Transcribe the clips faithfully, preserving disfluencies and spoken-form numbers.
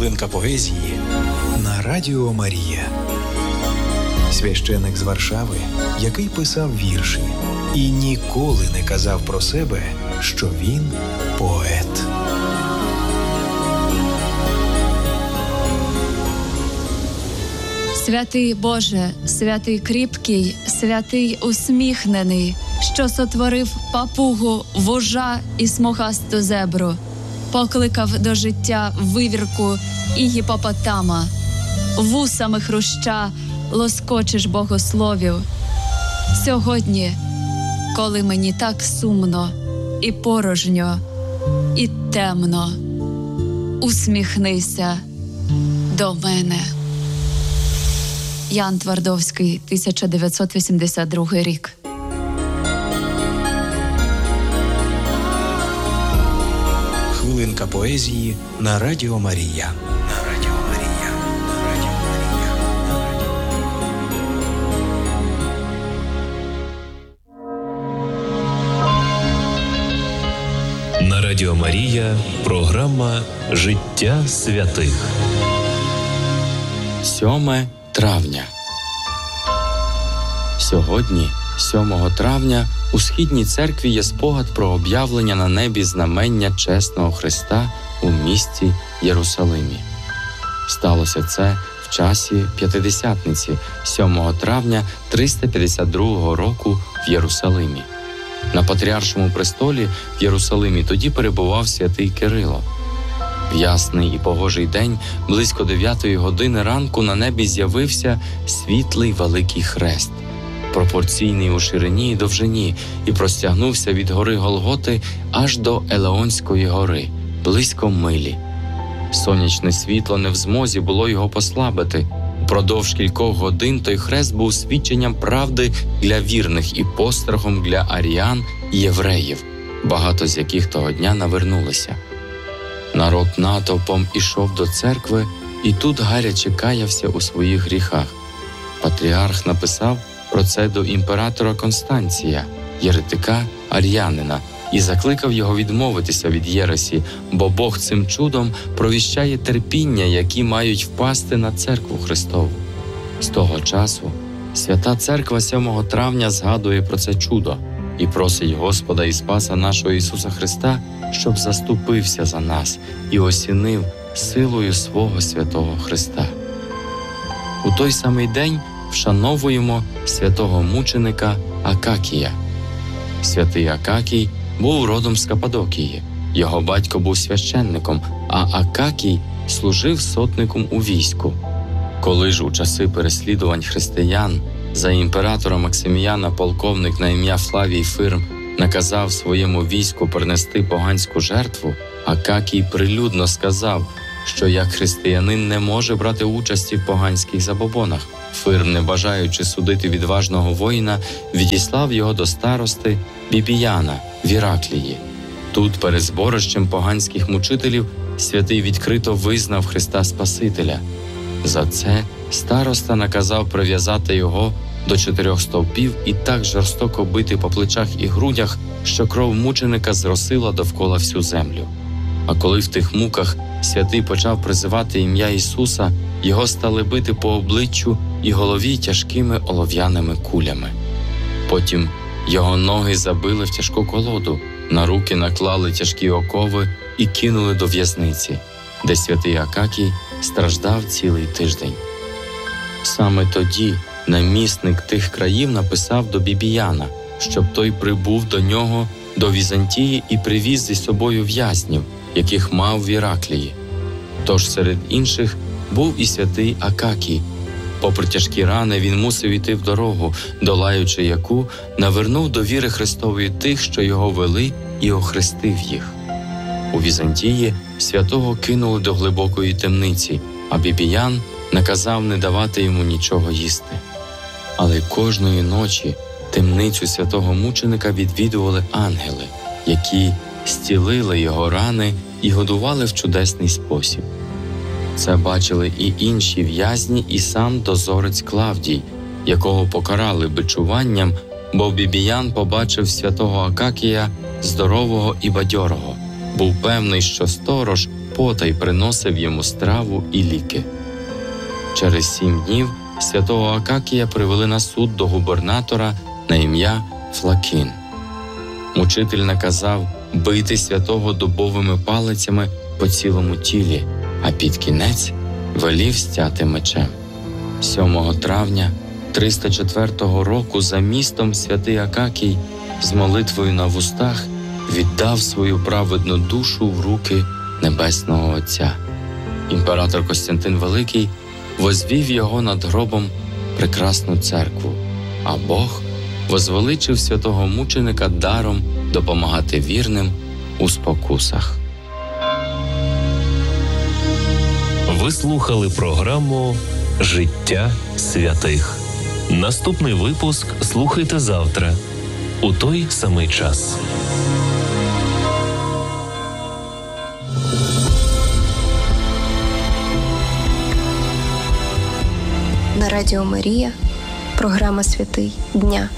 Хвилинка поезії на Радіо Марія. Священик з Варшави, який писав вірші і ніколи не казав про себе, що він поет. Святий Боже, святий кріпкий, святий усміхнений, що сотворив папугу, вужа і смугасту зебру, покликав до життя вивірку і гіпопотама, вусами хруща лоскочеш богословів. Сьогодні, коли мені так сумно і порожньо, і темно, усміхнися до мене. Ян Твардовський, тисяча дев'ятсот вісімдесят другий рік. Хвилинка поезії на Радіо Марія. На Радіо Марія. На Радіо Марія. На Радіо Марія програма «Життя святих». сьоме травня. Сьогодні, сьомого травня, у Східній церкві є спогад про об'явлення на небі знамення чесного Христа у місті Єрусалимі. Сталося це в часі П'ятидесятниці, сьомого травня триста п'ятдесят другого року в Єрусалимі. На Патріаршому престолі в Єрусалимі тоді перебував святий Кирило. В ясний і погожий день, близько дев'ятої години ранку, на небі з'явився світлий великий хрест, пропорційний у ширині і довжині, і простягнувся від гори Голготи аж до Елеонської гори, близько милі. Сонячне світло не в змозі було його послабити. Упродовж кількох годин той хрест був свідченням правди для вірних і пострахом для аріян і євреїв, багато з яких того дня навернулися. Народ натовпом ішов до церкви, і тут гаряче каявся у своїх гріхах. Патріарх написав про це до імператора Констанція, єретика ар'янина, і закликав його відмовитися від єресі, бо Бог цим чудом провіщає терпіння, які мають впасти на церкву Христову. З того часу Свята Церква сьомого травня згадує про це чудо і просить Господа і Спаса нашого Ісуса Христа, щоб заступився за нас і осінив силою свого святого Христа. У той самий день вшановуємо святого мученика Акакія. Святий Акакій був родом з Каппадокії. Його батько був священником, а Акакій служив сотником у війську. Коли ж у часи переслідувань християн за імператора Максиміяна полковник на ім'я Флавій Фирм наказав своєму війську принести поганську жертву, Акакій прилюдно сказав, що як християнин не може брати участі в поганських забобонах. Фирм, не бажаючи судити відважного воїна, відіслав його до старости Бібіяна в Іраклії. Тут, перед зборищем поганських мучителів, святий відкрито визнав Христа Спасителя. За це староста наказав прив'язати його до чотирьох стовпів і так жорстоко бити по плечах і грудях, що кров мученика зросила довкола всю землю. А коли в тих муках святий почав призивати ім'я Ісуса, його стали бити по обличчю і голові тяжкими олов'яними кулями. Потім його ноги забили в тяжку колоду, на руки наклали тяжкі окови і кинули до в'язниці, де святий Акакій страждав цілий тиждень. Саме тоді намісник тих країв написав до Бібіяна, щоб той прибув до нього до Візантії і привіз зі собою в'язнів, яких мав в Іраклії. Тож серед інших був і святий Акакій. Попри тяжкі рани, він мусив іти в дорогу, долаючи яку, навернув до віри Христової тих, що його вели, і охрестив їх. У Візантії святого кинули до глибокої темниці, а Бібіян наказав не давати йому нічого їсти. Але кожної ночі темницю святого мученика відвідували ангели, які зцілили його рани і годували в чудесний спосіб. Це бачили і інші в'язні, і сам дозорець Клавдій, якого покарали бичуванням, бо Бібіян побачив святого Акакія здорового і бадьорого. Був певний, що сторож потай приносив йому страву і ліки. Через сім днів святого Акакія привели на суд до губернатора на ім'я Флакін. Учитель наказав бити святого дубовими палицями по цілому тілі, а під кінець велів стяти мечем. сьомого травня триста четвертого року за містом святий Акакій з молитвою на вустах віддав свою праведну душу в руки Небесного Отця. Імператор Костянтин Великий возвів його над гробом прекрасну церкву, а Бог возвеличив святого мученика даром допомагати вірним у спокусах. Ви слухали програму «Життя святих». Наступний випуск слухайте завтра у той самий час. На Радіо Марія програма «Святий дня».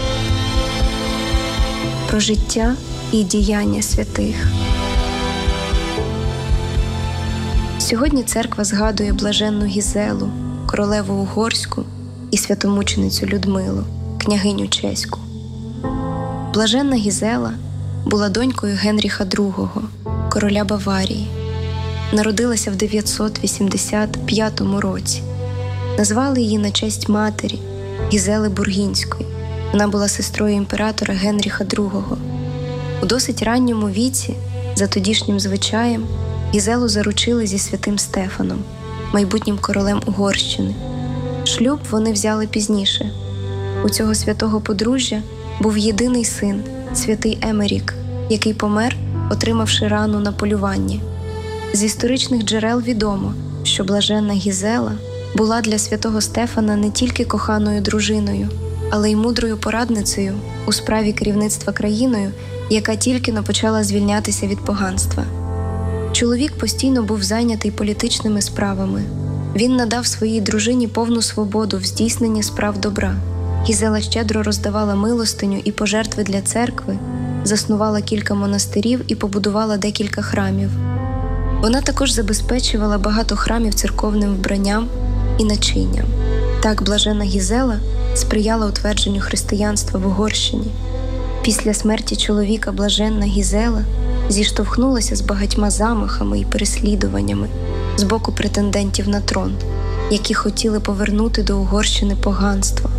Про життя і діяння святих. Сьогодні церква згадує блаженну Гізелу, королеву угорську і святомученицю Людмилу, княгиню чеську. Блаженна Гізела була донькою Генріха другого, короля Баварії. Народилася в дев'ятсот вісімдесят п'ятому році. Назвали її на честь матері Гізели Бургінської. Вона була сестрою імператора Генріха другого. У досить ранньому віці, за тодішнім звичаєм, Гізелу заручили зі святим Стефаном, майбутнім королем Угорщини. Шлюб вони взяли пізніше. У цього святого подружжя був єдиний син, святий Емерік, який помер, отримавши рану на полюванні. З історичних джерел відомо, що блаженна Гізела була для святого Стефана не тільки коханою дружиною, але й мудрою порадницею у справі керівництва країною, яка тільки-но почала звільнятися від поганства. Чоловік постійно був зайнятий політичними справами. Він надав своїй дружині повну свободу в здійсненні справ добра. Гізела щедро роздавала милостиню і пожертви для церкви, заснувала кілька монастирів і побудувала декілька храмів. Вона також забезпечувала багато храмів церковним вбранням і начинням. Так блаженна Гізела сприяла утвердженню християнства в Угорщині. Після смерті чоловіка блаженна Гізела зіштовхнулася з багатьма замахами і переслідуваннями з боку претендентів на трон, які хотіли повернути до Угорщини поганство.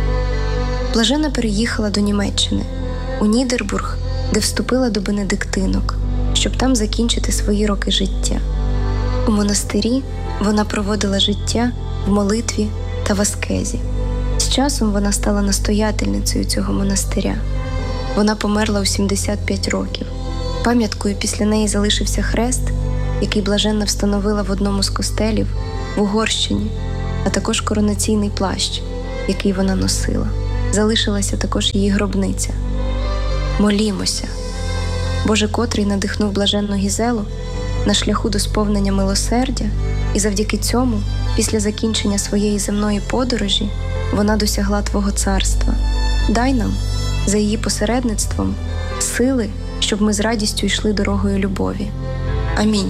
Блаженна переїхала до Німеччини, у Нідербург, де вступила до бенедиктинок, щоб там закінчити свої роки життя. У монастирі вона проводила життя в молитві та в аскезі. З часом вона стала настоятельницею цього монастиря. Вона померла у сімдесят п'ять років. Пам'яткою після неї залишився хрест, який блаженна встановила в одному з костелів в Угорщині, а також коронаційний плащ, який вона носила. Залишилася також її гробниця. Молімося. Боже, котрий надихнув блаженну Гізелу на шляху до сповнення милосердя, і завдяки цьому, після закінчення своєї земної подорожі, вона досягла Твого царства. Дай нам, за її посередництвом, сили, щоб ми з радістю йшли дорогою любові. Амінь.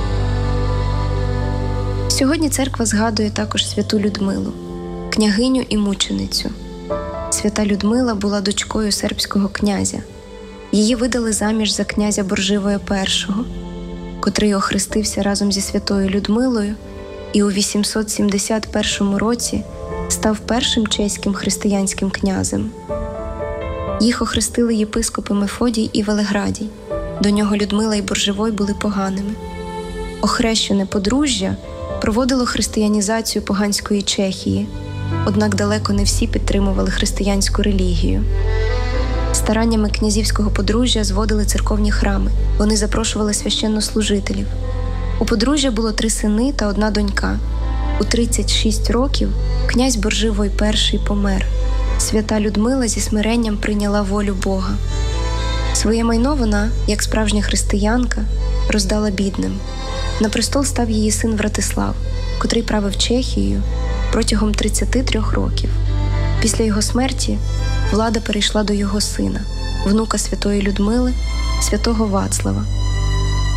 Сьогодні церква згадує також святу Людмилу, княгиню і мученицю. Свята Людмила була дочкою сербського князя. Її видали заміж за князя Борживоя першого, котрий охрестився разом зі святою Людмилою і у вісімсот сімдесят першому році став першим чеським християнським князем. Їх охрестили єпископи Мефодій і Велеградій. До нього Людмила і Борживой були поганими. Охрещене подружжя проводило християнізацію поганської Чехії, однак далеко не всі підтримували християнську релігію. Стараннями князівського подружжя зводили церковні храми, вони запрошували священнослужителів. У подружжя було три сини та одна донька. У тридцять шість років князь Борживой перший помер. Свята Людмила зі смиренням прийняла волю Бога. Своє майно вона, як справжня християнка, роздала бідним. На престол став її син Вратислав, котрий правив Чехією протягом тридцяти трьох років. Після його смерті влада перейшла до його сина, внука святої Людмили, святого Вацлава.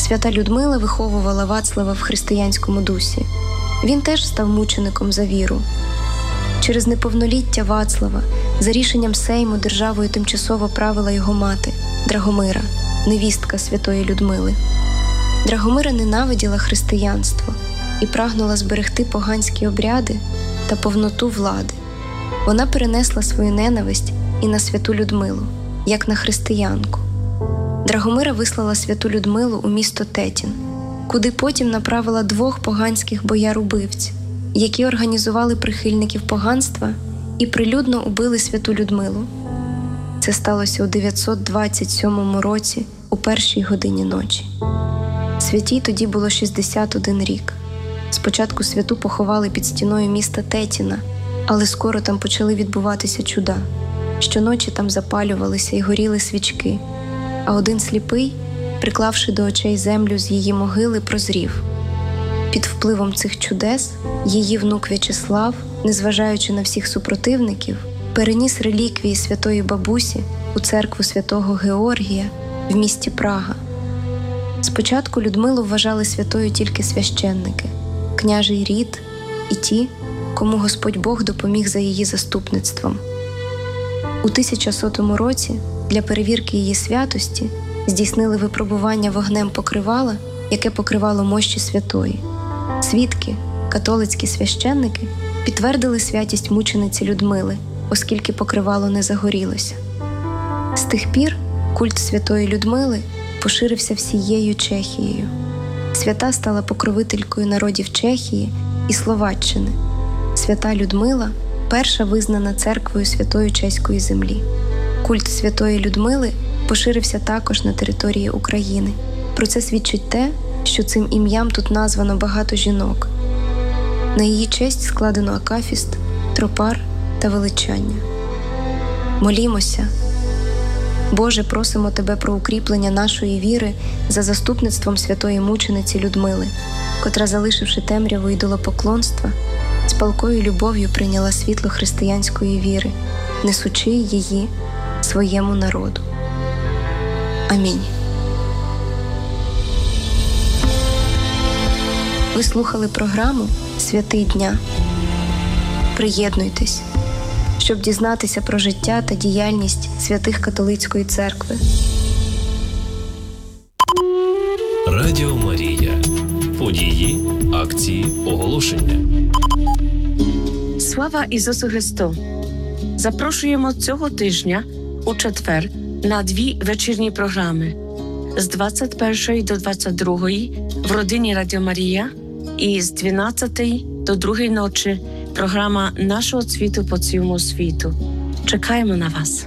Свята Людмила виховувала Вацлава в християнському дусі. Він теж став мучеником за віру. Через неповноліття Вацлава за рішенням Сейму державою тимчасово правила його мати Драгомира, невістка святої Людмили. Драгомира ненавиділа християнство і прагнула зберегти поганські обряди та повноту влади. Вона перенесла свою ненависть і на святу Людмилу, як на християнку. Драгомира вислала святу Людмилу у місто Тетін, куди потім направила двох поганських бояр-убивців, які організували прихильників поганства і прилюдно убили святу Людмилу. Це сталося у дев'ятсот двадцять сьомому році у першій годині ночі. Святій тоді було шістдесят один рік. Спочатку святу поховали під стіною міста Тетіна, але скоро там почали відбуватися чуда. Щоночі там запалювалися і горіли свічки, а один сліпий, приклавши до очей землю з її могили, прозрів. Під впливом цих чудес її внук В'ячеслав, незважаючи на всіх супротивників, переніс реліквії святої бабусі у церкву святого Георгія в місті Прага. Спочатку Людмилу вважали святою тільки священники, княжий рід і ті, кому Господь Бог допоміг за її заступництвом. У тисяча сотому році для перевірки її святості здійснили випробування вогнем покривала, яке покривало мощі святої. Свідки, католицькі священники, підтвердили святість мучениці Людмили, оскільки покривало не загорілося. З тих пір культ святої Людмили поширився всією Чехією. Свята стала покровителькою народів Чехії і Словаччини. Свята Людмила – перша визнана церквою святої чеської землі. Культ святої Людмили поширився також на території України. Про це свідчить те, що цим ім'ям тут названо багато жінок. На її честь складено акафіст, тропар та величання. Молімося. Боже, просимо Тебе про укріплення нашої віри за заступництвом святої мучениці Людмили, котра, залишивши темряву ідолопоклонства, з палкою любов'ю прийняла світло християнської віри, несучи її своєму народу. Амінь. Ви слухали програму «Святий дня». Приєднуйтесь, щоб дізнатися про життя та діяльність святих католицької церкви. Радіо Марія. Події, акції, оголошення. Слава Ісусу Христу! Запрошуємо цього тижня у четвер на дві вечірні програми з двадцять першої до двадцять другої в родині Радіо Марія і з дванадцятої до другої ночі програма нашого світу по цілому світу. Чекаємо на вас.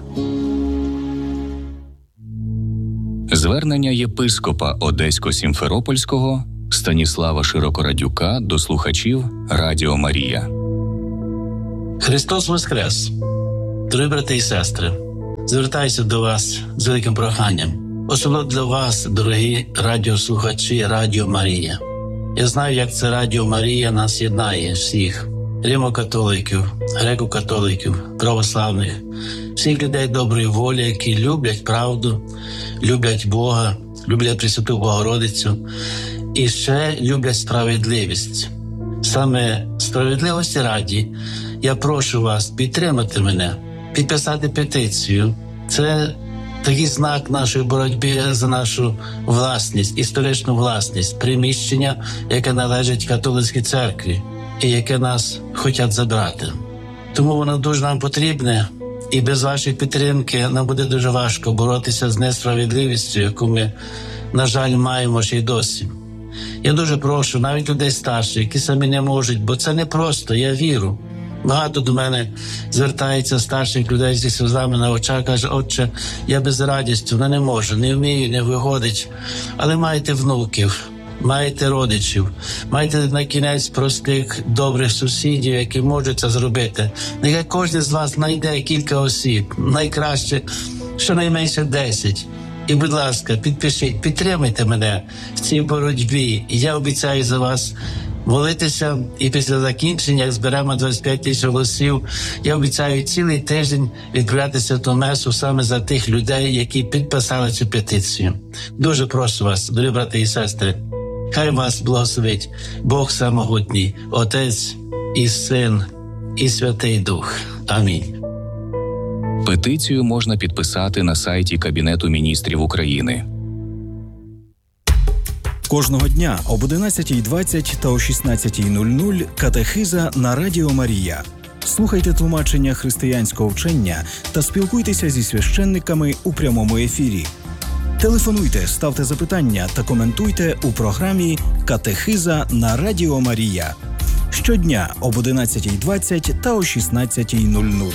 Звернення єпископа Одесько-Сімферопольського Станіслава Широкорадюка до слухачів Радіо Марія. Христос Воскрес! Дорогі брати і сестри, звертаюся до вас з великим проханням. Особливо для вас, дорогі радіослухачі Радіо Марія. Я знаю, як це Радіо Марія нас єднає всіх. Римо-католиків, греко-католиків, православних, всіх людей доброї волі, які люблять правду, люблять Бога, люблять Пресвяту Богородицю і ще люблять справедливість. Саме справедливості раді я прошу вас підтримати мене, підписати петицію. Це такий знак нашої боротьби за нашу власність, історичну власність, приміщення, яке належить католицькій церкві і яке нас хочуть забрати. Тому воно дуже нам потрібне, і без вашої підтримки нам буде дуже важко боротися з несправедливістю, яку ми, на жаль, маємо ще й досі. Я дуже прошу навіть людей старших, які самі не можуть, бо це не просто, я вірю. Багато до мене звертається старших людей зі сльозами на очах, каже: «Отче, я без радістю, не можу, не вмію, не виходить». Але маєте внуків, маєте родичів, маєте на кінець простих, добрих сусідів, які можуть це зробити. Нехай кожен з вас знайде кілька осіб, найкраще щонайменше десять. І, будь ласка, підпишіть, підтримайте мене в цій боротьбі. І я обіцяю за вас молитися, і після закінчення, як зберемо двадцять п'ять тисяч голосів, я обіцяю цілий тиждень відправлятися ту месу саме за тих людей, які підписали цю петицію. Дуже прошу вас, дорогі брати і сестри, хай вас благословить Бог Самогутній, Отець і Син і Святий Дух. Амінь. Петицію можна підписати на сайті Кабінету міністрів України. Кожного дня об одинадцятій двадцять та о шістнадцятій нуль нуль катехиза на Радіо Марія. Слухайте тлумачення християнського вчення та спілкуйтеся зі священниками у прямому ефірі. Телефонуйте, ставте запитання та коментуйте у програмі «Катехиза на Радіо Марія». Щодня об одинадцятій двадцять та о шістнадцятій нуль нуль.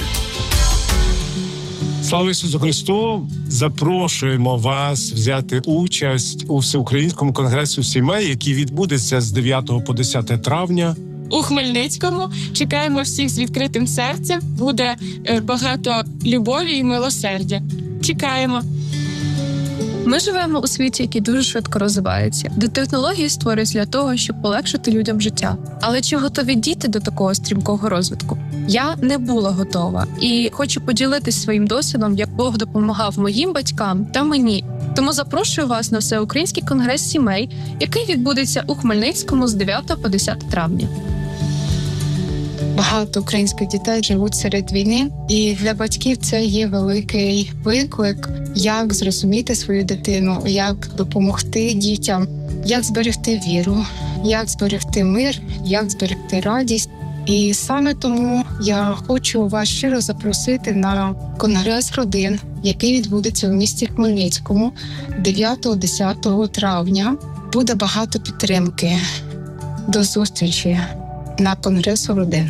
Слава Ісусу Христу! Запрошуємо вас взяти участь у Всеукраїнському конгресу сімей, який відбудеться з дев'ятого по десяте травня. У Хмельницькому чекаємо всіх з відкритим серцем. Буде багато любові і милосердя. Чекаємо. Ми живемо у світі, який дуже швидко розвивається, де технології створюють для того, щоб полегшити людям життя. Але чи готові діти до такого стрімкого розвитку? Я не була готова і хочу поділитись своїм досвідом, як Бог допомагав моїм батькам та мені. Тому запрошую вас на Всеукраїнський конгрес сімей, який відбудеться у Хмельницькому з дев'ятого по десяте травня. Багато українських дітей живуть серед війни, і для батьків це є великий виклик, як зрозуміти свою дитину, як допомогти дітям, як зберегти віру, як зберегти мир, як зберегти радість. І саме тому я хочу вас щиро запросити на конгрес родин, який відбудеться в місті Хмельницькому дев'ятого-десятого травня. Буде багато підтримки. До зустрічі на конгресу родин.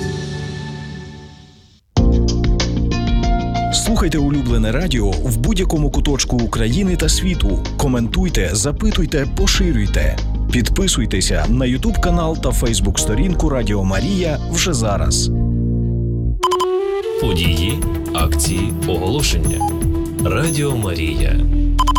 Слухайте улюблене радіо в будь-якому куточку України та світу. Коментуйте, запитуйте, поширюйте. Підписуйтеся на ютуб-канал та фейсбук-сторінку Радіо Марія вже зараз. Події, акції, оголошення. Радіо Марія.